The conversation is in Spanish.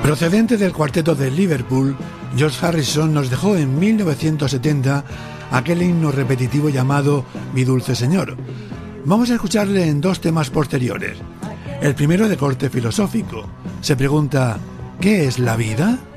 Procedente del cuarteto de Liverpool, George Harrison nos dejó en 1970 aquel himno repetitivo llamado Mi dulce Señor. Vamos a escucharle en dos temas posteriores. El primero de corte filosófico. Se pregunta, ¿qué es la vida?